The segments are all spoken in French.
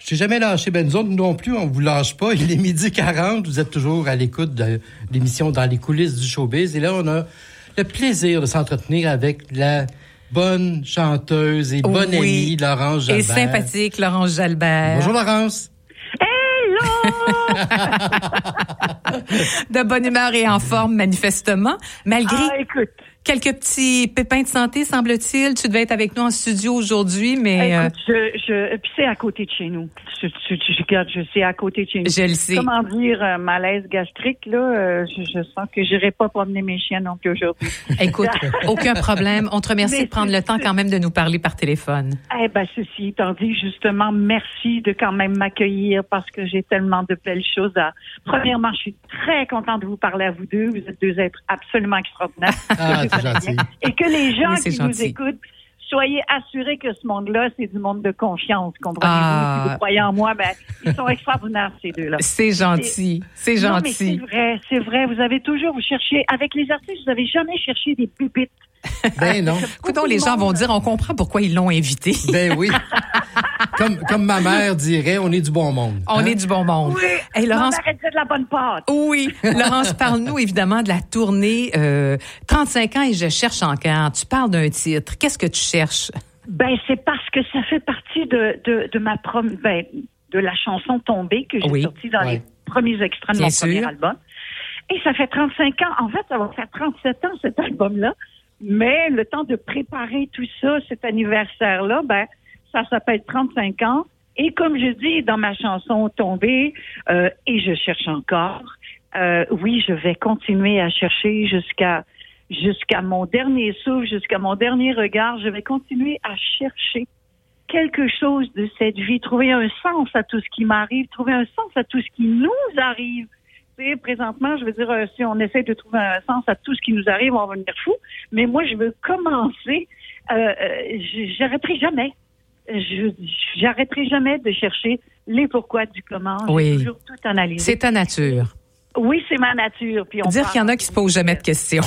Je t'ai jamais lâché. Ben, nous autres non plus, on vous lâche pas. Il est 12h40. Vous êtes toujours à l'écoute de l'émission Dans les coulisses du showbiz. Et là, on a le plaisir de s'entretenir avec la bonne chanteuse et bonne amie Laurence Jalbert. Et sympathique Laurence Jalbert. Bonjour Laurence. Hello! De bonne humeur et en forme, manifestement. Malgré écoute. quelques petits pépins de santé, semble-t-il. Tu devais être avec nous en studio aujourd'hui, mais... Écoute, puis c'est à côté de chez nous. Je sais à côté de chez nous. Je le sais. Comment dire, malaise gastrique, là, je sens que j'irai pas promener mes chiens non plus aujourd'hui. Écoute, aucun problème. On te remercie de prendre le temps quand même de nous parler par téléphone. Eh ben, ceci étant dit, justement, merci de quand même m'accueillir parce que j'ai tellement de belles choses à... Premièrement, je suis très contente de vous parler à vous deux. Vous êtes deux êtres absolument extraordinaires. Ah, c'est gentil. Et que les gens qui gentil. nous écoutent, soyez assurés que ce monde-là, c'est du monde de confiance. Comprenez-vous? Ah. Si vous croyez en moi, ben, ils sont extraordinaires, ces deux-là. C'est gentil. C'est Non, gentil. mais c'est vrai. Vous avez toujours, vous cherchez, avec les artistes, vous n'avez jamais cherché des pépites. Ben non. Écoutons, les gens vont dire, on comprend pourquoi ils l'ont invité. Ben oui. Comme ma mère dirait, on est du bon monde. On est du bon monde. Oui, Hey, Laurence, arrête de la bonne pâte. oui, Laurence, parle-nous évidemment de la tournée 35 ans et je cherche encore. Tu parles d'un titre. Qu'est-ce que tu cherches? Ben, c'est parce que ça fait partie de ma de la chanson Tombée que j'ai sortie dans les premiers extraits de mon premier album. Et ça fait 35 ans. En fait, ça va faire 37 ans, cet album-là. Mais le temps de préparer tout ça, cet anniversaire-là, ben, ça s'appelle 35 ans. Et comme je dis dans ma chanson Tombée, et je cherche encore, oui, je vais continuer à chercher jusqu'à mon dernier souffle, jusqu'à mon dernier regard. Je vais continuer à chercher quelque chose de cette vie, trouver un sens à tout ce qui m'arrive, trouver un sens à tout ce qui nous arrive. Tu sais, présentement, je veux dire, si on essaie de trouver un sens à tout ce qui nous arrive, on va devenir fou. Mais moi, je veux commencer. J'arrêterai jamais. J'arrêterai jamais de chercher les pourquoi du comment. J'ai toujours tout analysé. C'est ta nature. Oui, c'est ma nature. Puis Dire qu'il y en a qui se posent jamais de questions.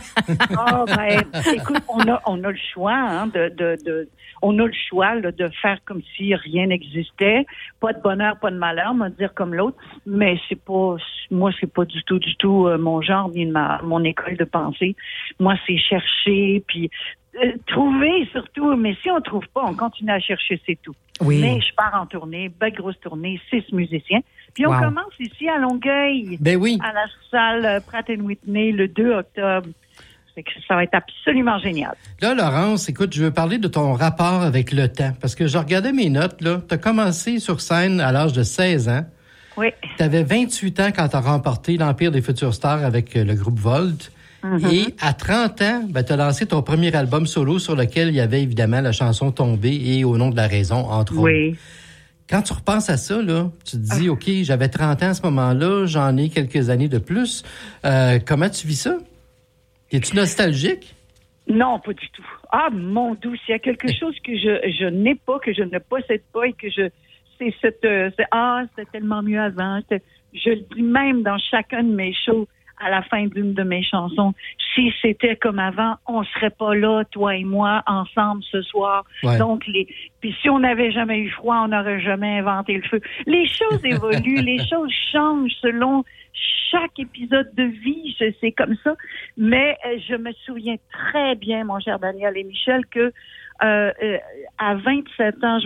Oh, ben, écoute, on a le choix, hein, on a le choix là, de faire comme si rien n'existait, pas de bonheur, pas de malheur, on va dire comme l'autre. Mais c'est pas du tout mon genre ni mon école de pensée. Moi, c'est chercher puis trouver surtout. Mais si on trouve pas, on continue à chercher, c'est tout. Oui. Mais je pars en tournée, belle grosse tournée, 6 musiciens. Puis on commence ici à Longueuil, ben oui, à la salle Pratt & Whitney le 2 octobre. Ça va être absolument génial. Là, Laurence, écoute, je veux parler de ton rapport avec le temps. Parce que je regardais mes notes, là. Tu as commencé sur scène à l'âge de 16 ans. Oui. Tu avais 28 ans quand tu as remporté l'Empire des Futures Stars avec le groupe Volt. Mm-hmm. Et à 30 ans, ben, tu as lancé ton premier album solo sur lequel il y avait évidemment la chanson Tombée et Au nom de la raison, entre autres. Oui. Quand tu repenses à ça, là, tu te dis, OK, j'avais 30 ans à ce moment-là, j'en ai quelques années de plus. Comment tu vis ça? Es-tu nostalgique? Non, pas du tout. Ah, mon doux, s'il y a quelque chose que je n'ai pas, que je ne possède pas et que c'est c'était tellement mieux avant. Je le dis même dans chacun de mes shows, à la fin d'une de mes chansons. Si c'était comme avant, on serait pas là, toi et moi, ensemble ce soir. Ouais. Donc, puis si on n'avait jamais eu froid, on n'aurait jamais inventé le feu. Les choses évoluent, les choses changent selon chaque épisode de vie, c'est comme ça. Mais je me souviens très bien, mon cher Daniel et Michel, que à 27 ans,